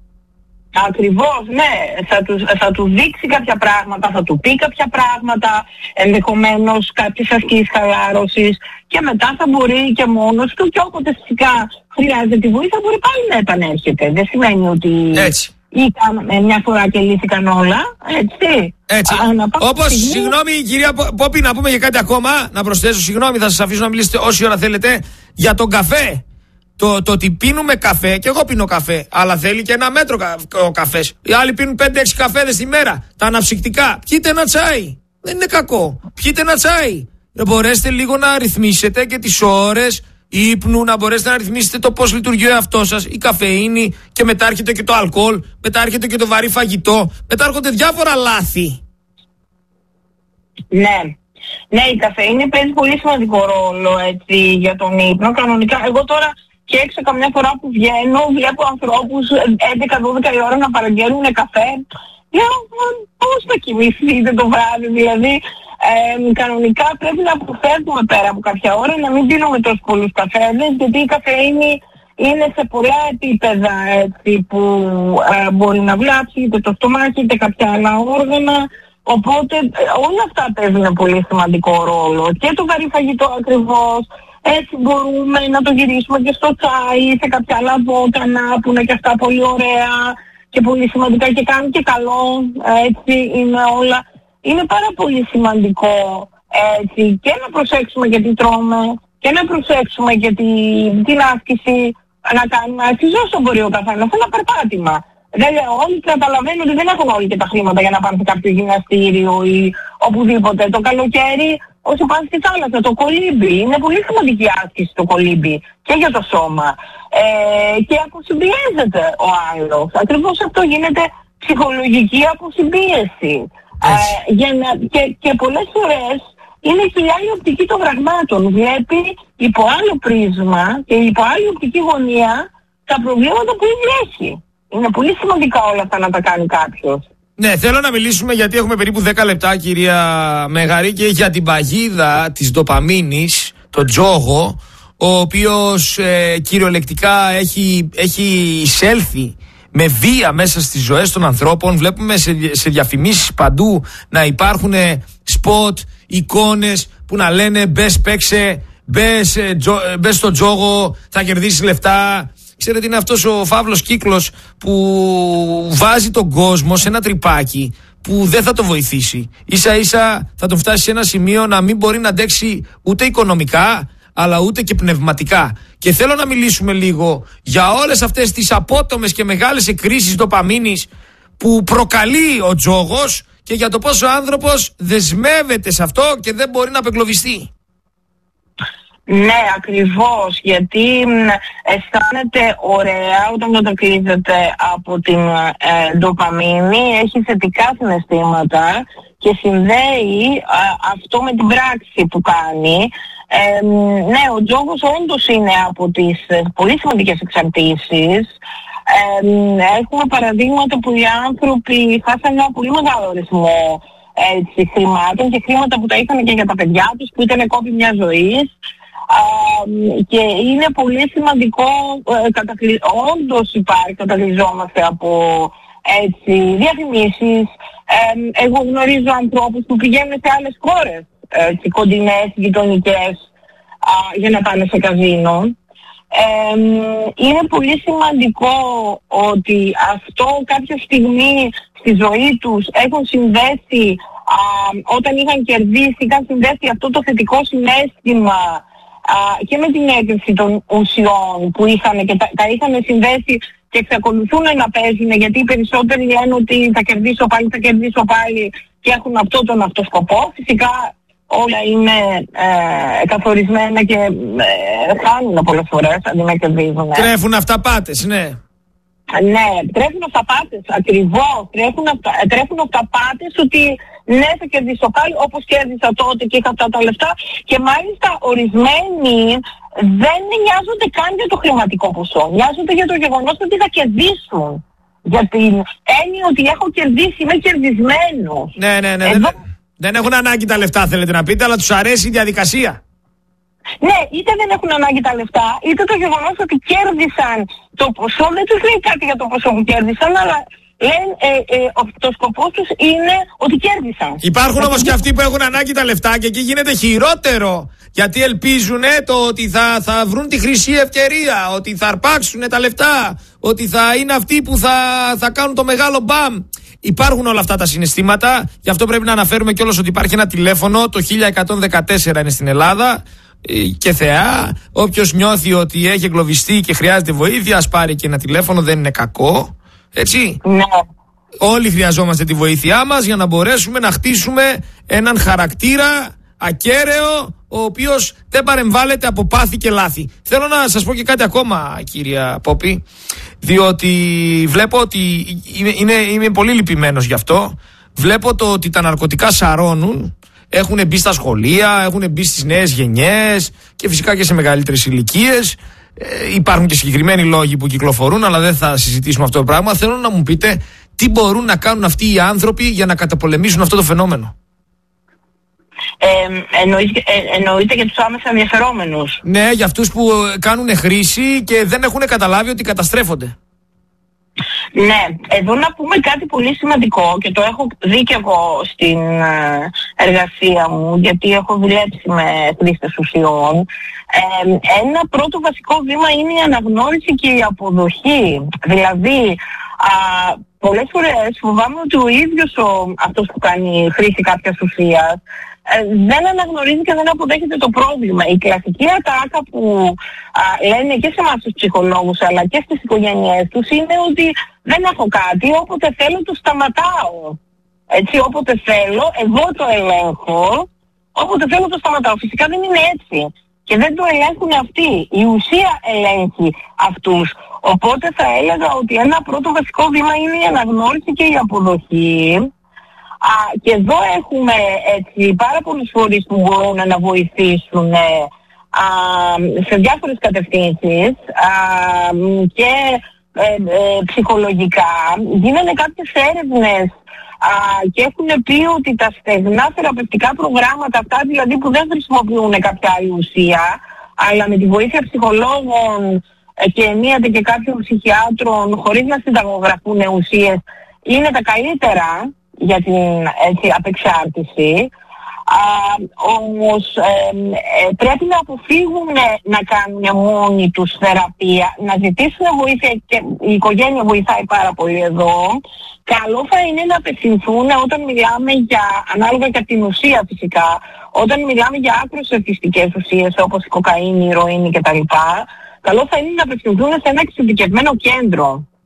Ακριβώς, ναι. Θα του, θα του δείξει κάποια πράγματα, θα του πει κάποια πράγματα, ενδεχομένως κάποιες ασκήσεις χαλάρωσης και μετά θα μπορεί και μόνος του και όποτε φυσικά χρειάζεται τη βοήθεια μπορεί πάλι να επανέρχεται. Δεν σημαίνει ότι έτσι. Ήταν μια φορά και λύθηκαν όλα, έτσι. Έτσι. Όπως, στιγμή... συγγνώμη κυρία Πόπη, να πούμε για κάτι ακόμα, να προσθέσω, συγγνώμη, θα σας αφήσω να μιλήσετε όση ώρα θέλετε, για τον καφέ. Το, το ότι πίνουμε καφέ, και εγώ πίνω καφέ, αλλά θέλει και ένα μέτρο κα, ο καφές. Οι άλλοι πίνουν πέντε έξι καφέδες τη μέρα. Τα αναψυκτικά. Πιείτε ένα τσάι. Δεν είναι κακό. Πιείτε ένα τσάι. Να μπορέσετε λίγο να ρυθμίσετε και τις ώρες ύπνου, να μπορέσετε να ρυθμίσετε το πώς λειτουργεί ο εαυτός σας, η καφεΐνη, και μετά έρχεται και το αλκοόλ, μετά έρχεται και το βαρύ φαγητό, μετά έρχονται διάφορα λάθη. Ναι. Ναι, η καφεΐνη παίζει πολύ σημαντικό ρόλο, έτσι, για τον ύπνο. Κανονικά, εγώ τώρα και έξω καμιά φορά που βγαίνω, βλέπω ανθρώπους έντεκα δώδεκα η ώρα να παραγγέλνουν καφέ. Λέω, πώς θα κοιμηθείτε το βράδυ, δηλαδή. Ε, κανονικά πρέπει να αποφεύγουμε πέρα από κάποια ώρα να μην πίνουμε τόσο πολλούς καφέδες, γιατί η καφεΐνη είναι σε πολλά επίπεδα, έτσι, που ε, μπορεί να βλάψει είτε το στομάχι είτε κάποια άλλα όργανα. Οπότε ε, όλα αυτά παίζουν πολύ σημαντικό ρόλο. Και το βαρύ φαγητό ακριβώς. Έτσι μπορούμε να το γυρίσουμε και στο τσάι, σε κάποια άλλα βότανα που είναι και αυτά πολύ ωραία και πολύ σημαντικά και κάνουν και καλό. Έτσι είναι όλα. Είναι πάρα πολύ σημαντικό Έτσι, και να προσέξουμε γιατί τρώμε και να προσέξουμε και την, την άσκηση να κάνουμε άσκηση όσο μπορεί ο καθένας, ένα περπάτημα. Βέβαια όλοι καταλαβαίνουν ότι δεν έχουν όλοι και τα χρήματα για να πάνε σε κάποιο γυμναστήριο ή οπουδήποτε. Το καλοκαίρι όσοι πάνε στη θάλασσα, το κολύμπι, είναι πολύ σημαντική άσκηση το κολύμπι και για το σώμα. Ε, και αποσυμπιέζεται ο άλλος. Ακριβώς αυτό γίνεται ψυχολογική αποσυμπίεση. Ε, για να, και, και πολλές φορές είναι και η άλλη οπτική των πραγμάτων. Βλέπει υπό άλλο πρίσμα και υπό άλλη οπτική γωνία τα προβλήματα που ήδη έχει. Είναι πολύ σημαντικά όλα αυτά να τα κάνει κάποιος. Ναι, θέλω να μιλήσουμε γιατί έχουμε περίπου δέκα λεπτά, κυρία Μεγαρή, και για την παγίδα της ντοπαμίνης, τον τζόγο, ο οποίος ε, κυριολεκτικά έχει, έχει εισέλθει με βία μέσα στις ζωές των ανθρώπων. Βλέπουμε σε, σε διαφημίσεις παντού να υπάρχουν σποτ, εικόνες που να λένε μπες παίξε, μπες, τζο, μπες στο τζόγο, θα κερδίσεις λεφτά. Ξέρετε, είναι αυτός ο φαύλος κύκλος που βάζει τον κόσμο σε ένα τρυπάκι που δεν θα το βοηθήσει. Ίσα ίσα θα τον φτάσει σε ένα σημείο να μην μπορεί να αντέξει ούτε οικονομικά αλλά ούτε και πνευματικά. Και θέλω να μιλήσουμε λίγο για όλες αυτές τις απότομες και μεγάλες εκκρίσεις ντοπαμίνης που προκαλεί ο τζόγος και για το πώς ο άνθρωπος δεσμεύεται σε αυτό και δεν μπορεί να απεγκλωβιστεί. Ναι, ακριβώς, γιατί αισθάνεται ωραία όταν κατακλείζεται από την ε, ντοπαμίνη, έχει θετικά συναισθήματα και συνδέει α, αυτό με την πράξη που κάνει. Ε, ναι, ο τζόγος όντως είναι από τις ε, πολύ σημαντικές εξαρτήσεις. Ε, έχουμε παραδείγματα που οι άνθρωποι χάσαν ένα πολύ μεγάλο αριθμό έτσι, χρημάτων και χρήματα που τα είχαν και για τα παιδιά τους που ήταν κόπη μιας ζωής. Uh, και είναι πολύ σημαντικό, uh, κατακλει... όντως υπάρχει, κατακλυζόμαστε από έτσι, διαφημίσεις. Uh, εγώ γνωρίζω ανθρώπους που πηγαίνουν σε άλλες χώρες, έτσι, κοντινές, γειτονικές, uh, για να πάνε σε καζίνο. Uh, είναι πολύ σημαντικό ότι αυτό κάποια στιγμή στη ζωή τους έχουν συνδέσει, uh, όταν είχαν κερδίσει, είχαν συνδέσει αυτό το θετικό συναίσθημα Uh, και με την έγκριση των ουσιών που είχαν και τα, τα είχαν συνδέσει και εξακολουθούν να παίζουν, γιατί οι περισσότεροι λένε ότι θα κερδίσω πάλι, θα κερδίσω πάλι και έχουν αυτό τον αυτό σκοπό. Φυσικά όλα είναι ε, καθορισμένα και ε, χάνουν πολλές φορές αντί να κερδίζουν. Τρέφουν αυταπάτες, ναι. Ναι, τρέφουν αυταπάτες, ακριβώς. Τρέφουν, αυτα, τρέφουν αυταπάτες ότι ναι, θα κερδίσω πάλι όπως κέρδισα τότε και είχα αυτά τα λεφτά. Και μάλιστα ορισμένοι δεν νοιάζονται καν για το χρηματικό ποσό. Νοιάζονται για το γεγονός ότι θα κερδίσουν. Για την έννοια ότι έχω κερδίσει, είμαι κερδισμένος. Ναι, ναι, ναι. Εδώ... Δεν, δεν έχουν ανάγκη τα λεφτά, θέλετε να πείτε, αλλά τους αρέσει η διαδικασία. Ναι, είτε δεν έχουν ανάγκη τα λεφτά, είτε το γεγονός ότι κέρδισαν το ποσό, δεν τους λέει κάτι για το ποσό που κέρδισαν, αλλά λένε, ε, ε, το σκοπό τους είναι ότι κέρδισαν. Υπάρχουν όμως και αυτοί που έχουν ανάγκη τα λεφτά και εκεί γίνεται χειρότερο. Γιατί ελπίζουν το ότι θα, θα βρουν τη χρυσή ευκαιρία, ότι θα αρπάξουν τα λεφτά, ότι θα είναι αυτοί που θα, θα κάνουν το μεγάλο μπαμ. Υπάρχουν όλα αυτά τα συναισθήματα, γι' αυτό πρέπει να αναφέρουμε κιόλας ότι υπάρχει ένα τηλέφωνο, το χίλια εκατόν δεκατέσσερα είναι στην Ελλάδα. Και θεά, όποιος νιώθει ότι έχει εγκλωβιστεί και χρειάζεται βοήθεια, ας πάρει και ένα τηλέφωνο, δεν είναι κακό. Έτσι. Ναι. Όλοι χρειαζόμαστε τη βοήθειά μας για να μπορέσουμε να χτίσουμε έναν χαρακτήρα ακέραιο, ο οποίος δεν παρεμβάλλεται από πάθη και λάθη. Θέλω να σας πω και κάτι ακόμα, κυρία Πόπη, διότι βλέπω ότι είμαι, είναι, είμαι πολύ λυπημένος γι' αυτό. Βλέπω το ότι τα ναρκωτικά σαρώνουν. Έχουν μπει στα σχολεία, έχουν μπει στις νέες γενιές και φυσικά και σε μεγαλύτερες ηλικίες. Ε, υπάρχουν και συγκεκριμένοι λόγοι που κυκλοφορούν, αλλά δεν θα συζητήσουμε αυτό το πράγμα. Θέλω να μου πείτε τι μπορούν να κάνουν αυτοί οι άνθρωποι για να καταπολεμήσουν αυτό το φαινόμενο. Ε, εννοείται, ε, εννοείται για τους άμεσα ενδιαφερόμενους. Ναι, για αυτούς που κάνουν χρήση και δεν έχουν καταλάβει ότι καταστρέφονται. Ναι, εδώ να πούμε κάτι πολύ σημαντικό και το έχω δει και εγώ στην εργασία μου, γιατί έχω δουλέψει με χρήστες ουσιών. Ε, ένα πρώτο βασικό βήμα είναι η αναγνώριση και η αποδοχή. Δηλαδή, α, πολλές φορές φοβάμαι ότι ο ίδιος ο, αυτός που κάνει χρήση κάποιας ουσίας ε, δεν αναγνωρίζει και δεν αποδέχεται το πρόβλημα. Η κλασική ατάκα που α, λένε και σε εμάς τους ψυχολόγους αλλά και στις οικογένειές τους είναι ότι δεν έχω κάτι, όποτε θέλω το σταματάω. Έτσι, όποτε θέλω, εγώ το ελέγχω, όποτε θέλω το σταματάω. Φυσικά δεν είναι έτσι. Και δεν το ελέγχουν αυτοί. Η ουσία ελέγχει αυτούς. Οπότε θα έλεγα ότι ένα πρώτο βασικό βήμα είναι η αναγνώριση και η αποδοχή. Α, και εδώ έχουμε έτσι πάρα πολλούς φορείς που μπορούν να βοηθήσουν α, σε διάφορες κατευθύνσεις α, και ε, ε, ψυχολογικά. Γίνανε κάποιες έρευνες α, και έχουν πει ότι τα στεγνά θεραπευτικά προγράμματα, αυτά δηλαδή που δεν χρησιμοποιούν κάποια άλλη ουσία, αλλά με τη βοήθεια ψυχολόγων και ενίοτε και κάποιων ψυχιάτρων χωρίς να συνταγογραφούν ουσίες, είναι τα καλύτερα για την έτσι, απεξάρτηση. Α, όμως ε, ε, πρέπει να αποφύγουν να κάνουν μόνοι τους θεραπεία, να ζητήσουν βοήθεια, και η οικογένεια βοηθάει πάρα πολύ εδώ. Καλό θα είναι να απευθυνθούν όταν μιλάμε για, ανάλογα και από την ουσία φυσικά, όταν μιλάμε για άκρως εθιστικές ουσίες όπως η κοκαίνη, η ηρωίνη κτλ. Καλό θα είναι να απευθυνθούν σε ένα εξειδικευμένο κέντρο.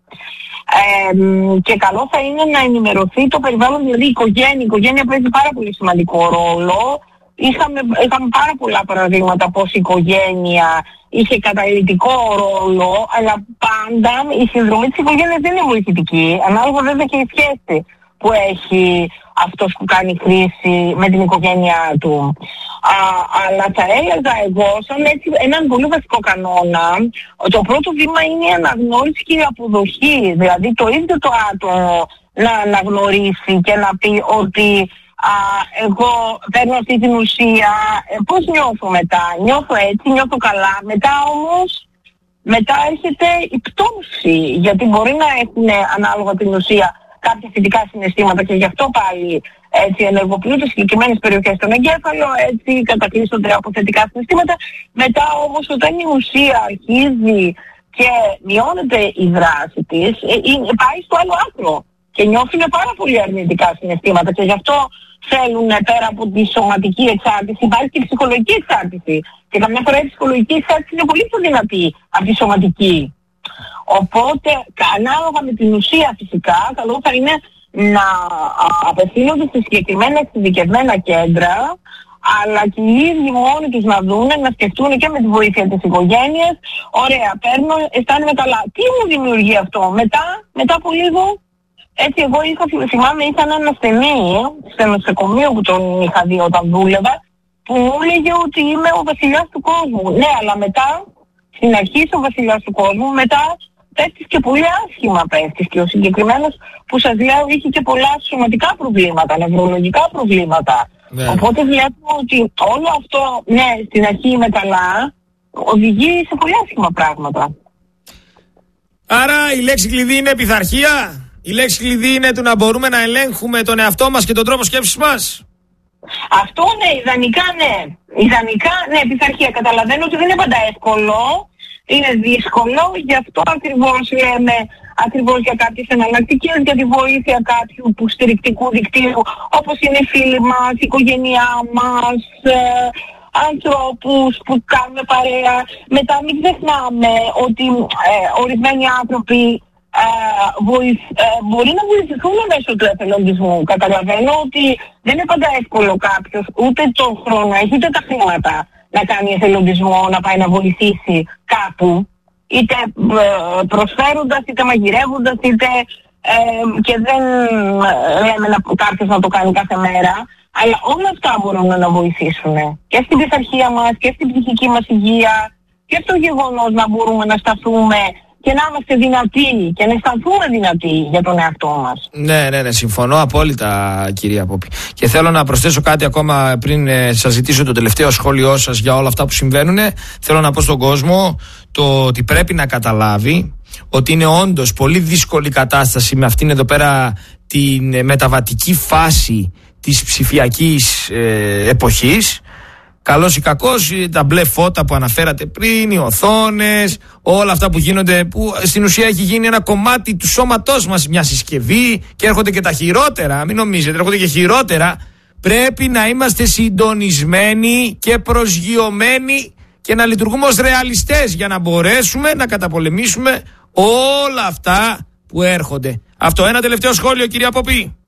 Ε, και καλό θα είναι να ενημερωθεί το περιβάλλον, δηλαδή η οικογένεια. Η οικογένεια παίζει πάρα πολύ σημαντικό ρόλο. Είχαμε, είχαμε πάρα πολλά παραδείγματα πως η οικογένεια είχε καταλυτικό ρόλο, αλλά πάντα η συνδρομή της οικογένειας δεν είναι βοηθητική, ανάλογα βέβαια και η σχέση που έχει αυτός που κάνει χρήση με την οικογένειά του. Α, αλλά θα έλεγα εγώ σαν έτσι έναν πολύ βασικό κανόνα, το πρώτο βήμα είναι η αναγνώριση και η αποδοχή. Δηλαδή το ίδιο το άτομο να αναγνωρίσει και να πει ότι α, εγώ παίρνω αυτή την ουσία, ε, πώς νιώθω μετά, νιώθω έτσι, νιώθω καλά. Μετά όμως, μετά έρχεται η πτώση, γιατί μπορεί να έχουν ανάλογα την ουσία κάποια θετικά συναισθήματα και γι' αυτό πάλι έτσι ενεργοποιούνται συγκεκριμένες περιοχές στον εγκέφαλο, έτσι κατακλείσονται από θετικά συναισθήματα. Μετά όμως όταν η ουσία αρχίζει και μειώνεται η δράση της, πάει στο άλλο άκρο και νιώθουν πάρα πολύ αρνητικά συναισθήματα και γι' αυτό θέλουν πέρα από τη σωματική εξάρτηση, υπάρχει και η ψυχολογική εξάρτηση. Και καμιά φορά η ψυχολογική εξάρτηση είναι πολύ πιο δυνατή από τη σωματική. Οπότε, ανάλογα με την ουσία φυσικά, καλό θα είναι να απευθύνονται σε συγκεκριμένα εξειδικευμένα κέντρα, αλλά και οι ίδιοι μόνοι τους να δουν, να σκεφτούν και με τη βοήθεια της οικογένειας. Ωραία, παίρνω, αισθάνομαι καλά. Τι μου δημιουργεί αυτό? Μετά, μετά από λίγο, έτσι εγώ είχα, θυμάμαι, είχα έναν ασθενή στο νοσοκομείο που τον είχα δει όταν δούλευα, που μου έλεγε ότι είμαι ο βασιλιάς του κόσμου. Ναι, αλλά μετά, στην αρχή είσαι ο βασιλιάς του κόσμου, μετά πέφτεις και πολύ άσχημα πέφτεις. Και ο συγκεκριμένος που σας λέω είχε και πολλά σωματικά προβλήματα, νευρολογικά προβλήματα. Ναι. Οπότε βλέπω ότι όλο αυτό, ναι, στην αρχή είμαι καλά, οδηγεί σε πολύ άσχημα πράγματα. Άρα η λέξη κλειδί είναι πειθαρχία. Η λέξη κλειδί είναι το να μπορούμε να ελέγχουμε τον εαυτό μας και τον τρόπο σκέψης μας. Αυτό ναι, ιδανικά ναι. Ιδανικά ναι, πειθαρχία. Καταλαβαίνω ότι δεν είναι πάντα εύκολο. Είναι δύσκολο, γι' αυτό ακριβώς λέμε ακριβώς για κάποιες εναλλακτικές, για τη βοήθεια κάποιου που στηρικτικού δικτύου, όπως είναι οι φίλοι μας, η οικογένειά μας, ε, ανθρώπους που κάνουμε παρέα. Μετά μην ξεχνάμε ότι ε, ορισμένοι άνθρωποι ε, βοηθ, ε, μπορεί να βοηθηθούν μέσω του εθελοντισμού. Καταλαβαίνω ότι δεν είναι πάντα εύκολο κάποιος ούτε τον χρόνο, έχει ούτε τα χρήματα να κάνει εθελοντισμό, να πάει να βοηθήσει κάπου, είτε ε, προσφέροντας, είτε μαγειρεύοντας, είτε ε, και δεν λέμε να, κάποιος να το κάνει κάθε μέρα, αλλά όλα αυτά μπορούν να βοηθήσουν και στην πειθαρχία μας και στην ψυχική μας υγεία και στο γεγονός να μπορούμε να σταθούμε και να είμαστε δυνατοί και να αισθανθούμε δυνατοί για τον εαυτό μας. Ναι, ναι, ναι, συμφωνώ απόλυτα, κυρία Πόπη. Και θέλω να προσθέσω κάτι ακόμα πριν ε, σας ζητήσω το τελευταίο σχόλιο σας για όλα αυτά που συμβαίνουν. Θέλω να πω στον κόσμο το ότι πρέπει να καταλάβει ότι είναι όντως πολύ δύσκολη κατάσταση με αυτήν εδώ πέρα την μεταβατική φάση της ψηφιακής ε, εποχής. Καλός ή κακός, τα μπλε φώτα που αναφέρατε πριν, οι οθόνες, όλα αυτά που γίνονται, που στην ουσία έχει γίνει ένα κομμάτι του σώματός μας, μια συσκευή, και έρχονται και τα χειρότερα, μην νομίζετε, έρχονται και χειρότερα Πρέπει να είμαστε συντονισμένοι και προσγειωμένοι και να λειτουργούμε ως ρεαλιστές για να μπορέσουμε να καταπολεμήσουμε όλα αυτά που έρχονται. Αυτό. Ένα τελευταίο σχόλιο, κυρία Ποπή.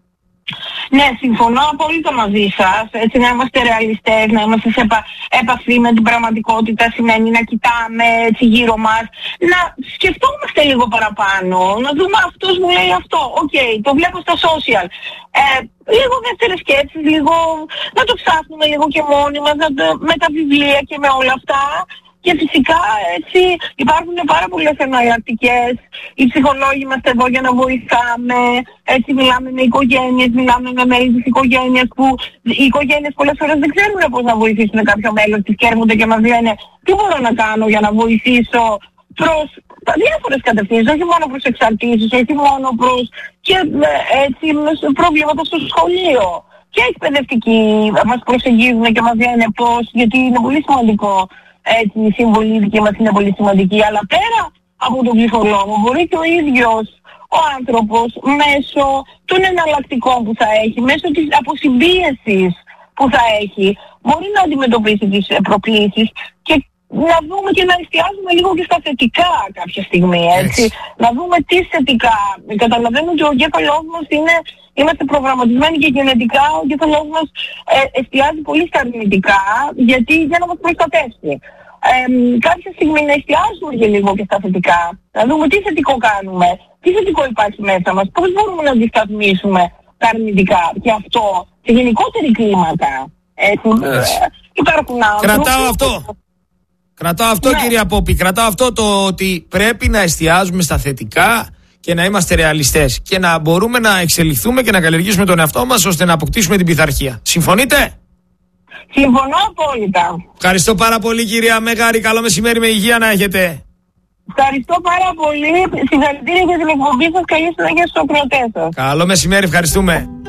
Ναι, συμφωνώ απόλυτα μαζί σας. Έτσι, να είμαστε ρεαλιστές, να είμαστε σε επα... επαφή με την πραγματικότητα σημαίνει να κοιτάμε έτσι γύρω μας, να σκεφτόμαστε λίγο παραπάνω, να δούμε αυτός μου λέει αυτό. Οκ, okay, το βλέπω στα social. Ε, λίγο δεύτερες σκέψεις, λίγο να το ψάχνουμε λίγο και μόνοι μας, να το... με τα βιβλία και με όλα αυτά. Και φυσικά έτσι υπάρχουν πάρα πολλές εναλλακτικές. Οι ψυχολόγοι είμαστε εδώ για να βοηθάμε. Έτσι μιλάμε με οικογένειες, μιλάμε με μέλη της οικογένειας που οι οικογένειες πολλές φορές δεν ξέρουν πώς να βοηθήσουν κάποιο μέλος της και έρχονται και μας λένε τι μπορώ να κάνω για να βοηθήσω προς διάφορες κατευθύνσεις, όχι μόνο προς εξαρτήσεις, όχι μόνο προς και έτσι προβλήματα στο σχολείο. Και εκπαιδευτικοί μας προσεγγίζουν και μας λένε πώς, γιατί είναι πολύ σημαντικό. Έτσι, η συμβολή δική μας είναι πολύ σημαντική, αλλά πέρα από τον ψυχολόγο μπορεί και ο ίδιος ο άνθρωπος μέσω των εναλλακτικών που θα έχει, μέσω της αποσυμπίεσης που θα έχει, μπορεί να αντιμετωπίσει τις προκλήσεις και να δούμε και να εστιάζουμε λίγο και στα θετικά κάποια στιγμή, έτσι. Να δούμε τι θετικά. Καταλαβαίνω ότι ο εγκέφαλός μας είναι, είμαστε προγραμματισμένοι και γενετικά, ο εγκέφαλός μας ε, εστιάζει πολύ στα αρνητικά, γιατί για να μας προστατεύσει. Ε, κάποια στιγμή να εστιάζουμε και λίγο και στα θετικά, να δούμε τι θετικό κάνουμε, τι θετικό υπάρχει μέσα μας, πώς μπορούμε να αντισταθμίσουμε τα αρνητικά και αυτό σε γενικότερη κλίμακα. Έτσι, ε, υπάρχουν άνθρωποι. Κρατάω αυτό. Κρατάω αυτό, ναι. Κυρία Πόπη, κρατάω αυτό το ότι πρέπει να εστιάζουμε στα θετικά και να είμαστε ρεαλιστές και να μπορούμε να εξελιχθούμε και να καλλιεργήσουμε τον εαυτό μας ώστε να αποκτήσουμε την πειθαρχία. Συμφωνείτε? Συμφωνώ απόλυτα. Ευχαριστώ πάρα πολύ, κυρία Μέγαρη. Καλό μεσημέρι, με υγεία να έχετε. Ευχαριστώ πάρα πολύ. Συγχαρητήρια για την εκπομπή σας. Καλή συνέχεια στους ακροατές σας. Καλό μεσημέρι, ευχαριστούμε.